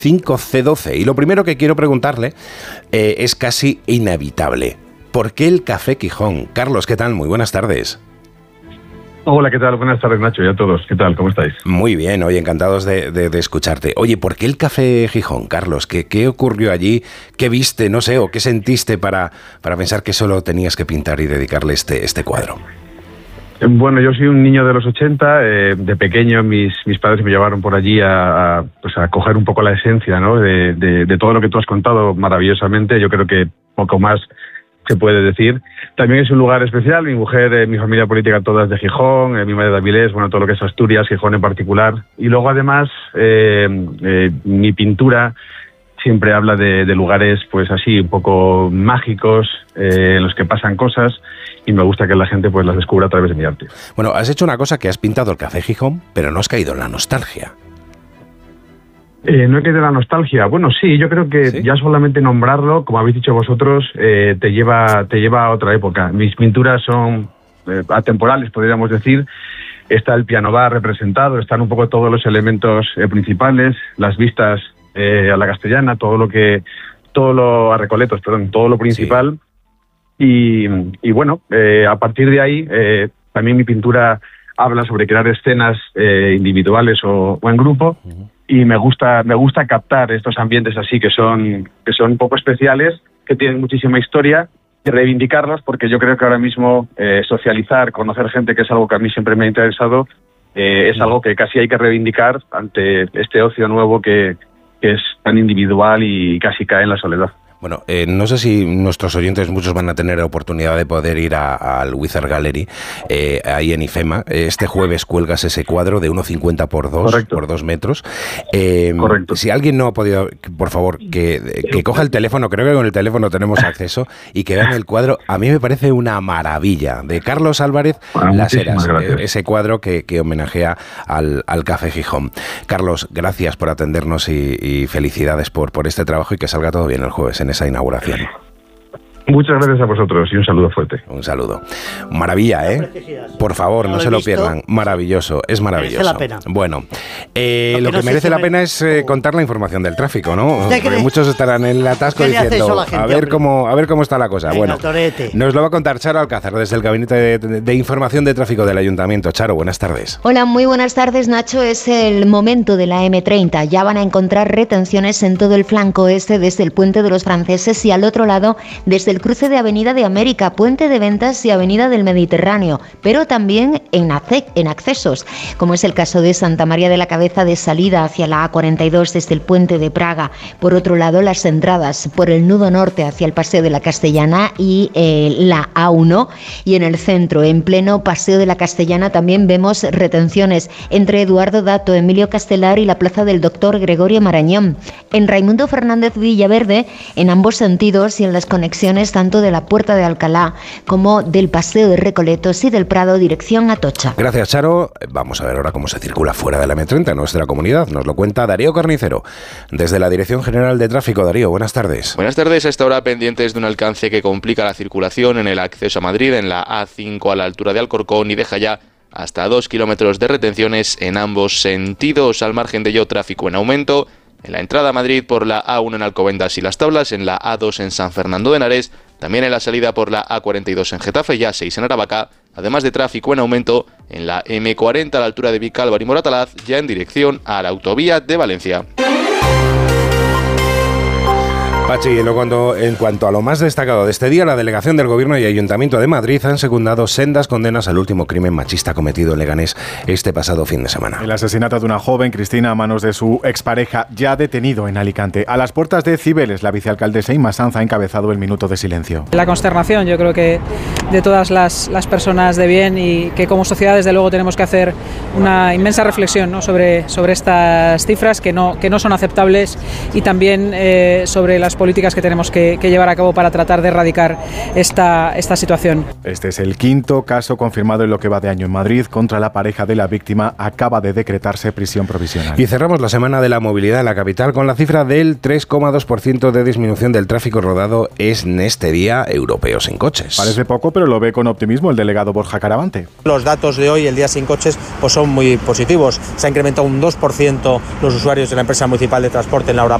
5C12. Y lo primero que quiero preguntarle es casi inevitable. ¿Por qué el Café Gijón? Carlos, ¿qué tal? Muy buenas tardes. Hola, ¿qué tal? Buenas tardes, Nacho, y a todos. ¿Qué tal? ¿Cómo estáis? Muy bien, oye, encantados de escucharte. Oye, ¿por qué el Café Gijón, Carlos? ¿Qué ocurrió allí? ¿Qué viste, no sé, o qué sentiste para pensar que solo tenías que pintar y dedicarle este cuadro? Bueno, yo soy un niño de los 80. De pequeño mis padres me llevaron por allí a coger un poco la esencia, ¿no? de todo lo que tú has contado maravillosamente. Yo creo que poco más se puede decir. También es un lugar especial. Mi mujer, mi familia política todas de Gijón, mi madre de Avilés, bueno, todo lo que es Asturias, Gijón en particular. Y luego además mi pintura siempre habla de lugares pues así un poco mágicos, en los que pasan cosas, y me gusta que la gente pues las descubra a través de mi arte. Bueno, has hecho una cosa, que has pintado el Café Gijón, pero no has caído en la nostalgia. No he caído en la nostalgia. Bueno, sí, yo creo que ¿sí? Ya solamente nombrarlo, como habéis dicho vosotros, te lleva a otra época. Mis pinturas son atemporales, podríamos decir. Está el piano bar representado, están un poco todos los elementos principales, las vistas a la castellana, todo lo a Recoletos, perdón, todo lo principal. Sí. Y bueno, a partir de ahí, también mi pintura habla sobre crear escenas individuales o en grupo. Uh-huh. Y me gusta captar estos ambientes así que son un poco especiales, que tienen muchísima historia, y reivindicarlos, porque yo creo que ahora mismo socializar, conocer gente, que es algo que a mí siempre me ha interesado, es algo que casi hay que reivindicar ante este ocio nuevo que es tan individual y casi cae en la soledad. Bueno, no sé si nuestros oyentes, muchos van a tener la oportunidad de poder ir al Wizard Gallery, ahí en IFEMA. Este jueves cuelgas ese cuadro de 1,50 por 2 metros. Correcto. Si alguien no ha podido, por favor, que coja el teléfono, creo que con el teléfono tenemos acceso, y que vean el cuadro. A mí me parece una maravilla, de Carlos Álvarez, Las Heras, ese cuadro que homenajea al Café Gijón. Carlos, gracias por atendernos y felicidades por este trabajo, y que salga todo bien el jueves en esa inauguración. Muchas gracias a vosotros y un saludo fuerte. Un saludo. Maravilla, ¿eh? Por favor, no se lo pierdan. Maravilloso, es maravilloso. Merece la pena. Bueno, lo que merece la pena es contar la información del tráfico, ¿no? Porque muchos estarán en el atasco diciendo, a ver cómo está la cosa. Venga, bueno, nos lo va a contar Charo Alcázar desde el Gabinete de Información de Tráfico del Ayuntamiento. Charo, buenas tardes. Hola, muy buenas tardes, Nacho. Es el momento de la M30. Ya van a encontrar retenciones en todo el flanco este, desde el Puente de los Franceses, y al otro lado desde el cruce de Avenida de América, Puente de Ventas y Avenida del Mediterráneo, pero también en accesos, como es el caso de Santa María de la Cabeza, de salida hacia la A42 desde el Puente de Praga. Por otro lado, las entradas por el nudo norte hacia el Paseo de la Castellana y la A1, y en el centro, en pleno Paseo de la Castellana, también vemos retenciones entre Eduardo Dato, Emilio Castelar y la Plaza del Doctor Gregorio Marañón. En Raimundo Fernández Villaverde, en ambos sentidos, y en las conexiones tanto de la Puerta de Alcalá como del Paseo de Recoletos y del Prado, dirección Atocha. Gracias, Charo. Vamos a ver ahora cómo se circula fuera de la M30 en nuestra comunidad. Nos lo cuenta Darío Carnicero, desde la Dirección General de Tráfico. Darío, buenas tardes. Buenas tardes. A esta hora pendientes de un alcance que complica la circulación en el acceso a Madrid, en la A5 a la altura de Alcorcón, y deja ya hasta 2 kilómetros de retenciones en ambos sentidos. Al margen de ello, tráfico en aumento en la entrada a Madrid por la A1 en Alcobendas y Las Tablas, en la A2 en San Fernando de Henares, también en la salida por la A42 en Getafe y A6 en Aravaca, además de tráfico en aumento en la M40 a la altura de Vicálvaro y Moratalaz, ya en dirección a la autovía de Valencia. Pachi, en cuanto a lo más destacado de este día, la Delegación del Gobierno y Ayuntamiento de Madrid han secundado sendas condenas al último crimen machista cometido en Leganés este pasado fin de semana. El asesinato de una joven, Cristina, a manos de su expareja, ya detenido en Alicante. A las puertas de Cibeles, la vicealcaldesa Inma Sanz ha encabezado el minuto de silencio. La consternación, yo creo que de todas las personas de bien, y que como sociedad desde luego tenemos que hacer una inmensa reflexión, ¿no?, sobre estas cifras que no son aceptables, y también sobre las políticas políticas que tenemos que llevar a cabo para tratar de erradicar esta situación. Este es el quinto caso confirmado en lo que va de año en Madrid. Contra la pareja de la víctima acaba de decretarse prisión provisional. Y cerramos la semana de la movilidad en la capital con la cifra del 3,2% de disminución del tráfico rodado en este día europeo sin coches. Parece poco, pero lo ve con optimismo el delegado Borja Caravante. Los datos de hoy, el día sin coches, pues son muy positivos. Se ha incrementado un 2% los usuarios de la empresa municipal de transporte en la hora